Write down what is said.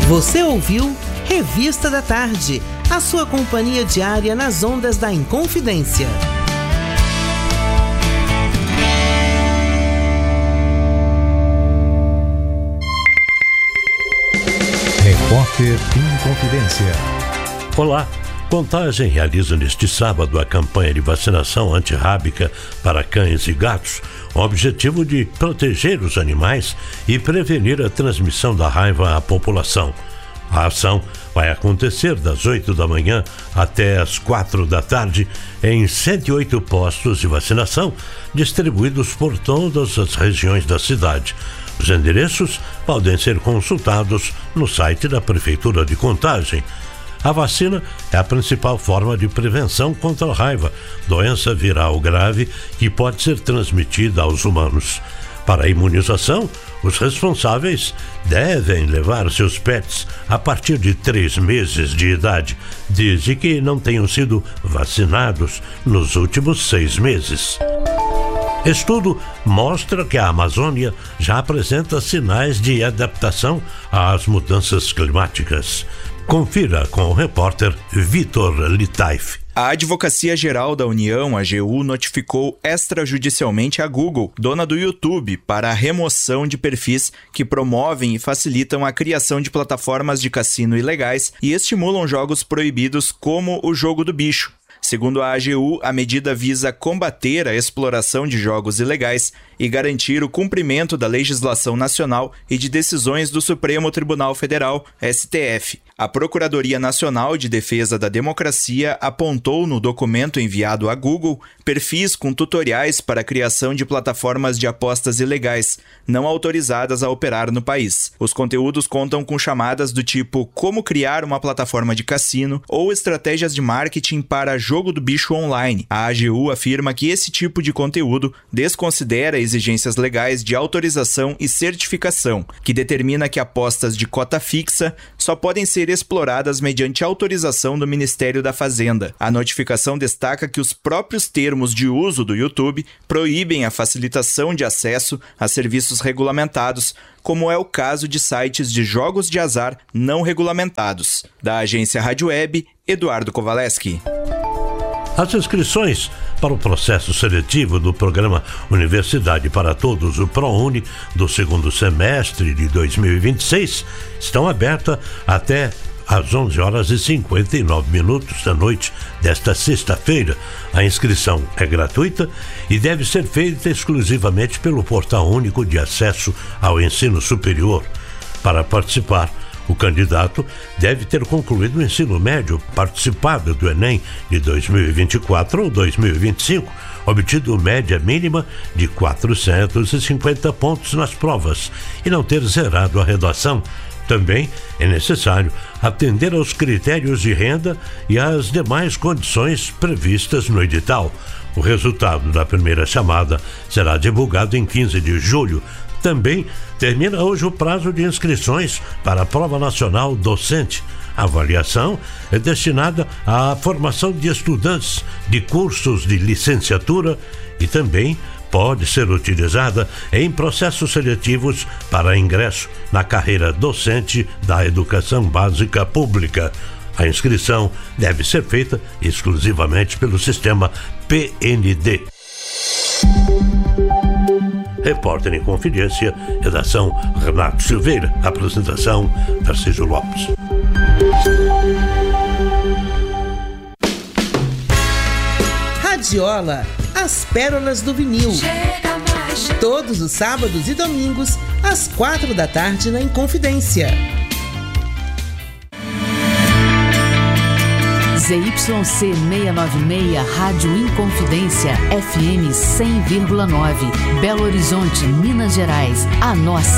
Você ouviu Revista da Tarde, a sua companhia diária nas ondas da Inconfidência. Repórter Inconfidência. Olá. Contagem realiza neste sábado a campanha de vacinação antirrábica para cães e gatos, com o objetivo de proteger os animais e prevenir a transmissão da raiva à população. A ação vai acontecer das 8 da manhã até as 4 da tarde em 108 postos de vacinação distribuídos por todas as regiões da cidade. Os endereços podem ser consultados no site da Prefeitura de Contagem. A vacina é a principal forma de prevenção contra a raiva, doença viral grave que pode ser transmitida aos humanos. Para a imunização, os responsáveis devem levar seus pets a partir de 3 meses de idade, desde que não tenham sido vacinados nos últimos 6 meses. Estudo mostra que a Amazônia já apresenta sinais de adaptação às mudanças climáticas. Confira com o repórter Vitor Litaif. A Advocacia Geral da União, AGU, notificou extrajudicialmente a Google, dona do YouTube, para a remoção de perfis que promovem e facilitam a criação de plataformas de cassino ilegais e estimulam jogos proibidos como o Jogo do Bicho. Segundo a AGU, a medida visa combater a exploração de jogos ilegais e garantir o cumprimento da legislação nacional e de decisões do Supremo Tribunal Federal, STF. A Procuradoria Nacional de Defesa da Democracia apontou no documento enviado à Google perfis com tutoriais para a criação de plataformas de apostas ilegais, não autorizadas a operar no país. Os conteúdos contam com chamadas do tipo como criar uma plataforma de cassino ou estratégias de marketing para Jogo do Bicho online. A AGU afirma que esse tipo de conteúdo desconsidera exigências legais de autorização e certificação, que determina que apostas de cota fixa só podem ser exploradas mediante autorização do Ministério da Fazenda. A notificação destaca que os próprios termos de uso do YouTube proíbem a facilitação de acesso a serviços regulamentados, como é o caso de sites de jogos de azar não regulamentados. Da agência Rádio Web, Eduardo Kowaleski. As inscrições para o processo seletivo do programa Universidade para Todos, o ProUni, do segundo semestre de 2026, estão abertas até às 11h59 da noite desta sexta-feira. A inscrição é gratuita e deve ser feita exclusivamente pelo Portal Único de Acesso ao Ensino Superior. Para participar, o candidato deve ter concluído o ensino médio, participado do Enem de 2024 ou 2025, obtido média mínima de 450 pontos nas provas e não ter zerado a redação. Também é necessário atender aos critérios de renda e às demais condições previstas no edital. O resultado da primeira chamada será divulgado em 15 de julho. Também termina hoje o prazo de inscrições para a Prova Nacional Docente. A avaliação é destinada à formação de estudantes de cursos de licenciatura e também pode ser utilizada em processos seletivos para ingresso na carreira docente da educação básica pública. A inscrição deve ser feita exclusivamente pelo sistema PND. Repórter em Confidência, redação Renato Silveira, apresentação Tarcísio Lopes. Radiola, as pérolas do vinil. Todos os sábados e domingos, às 4 da tarde na Inconfidência. ZYC 696, Rádio Inconfidência, FM 100,9, Belo Horizonte, Minas Gerais, a nossa.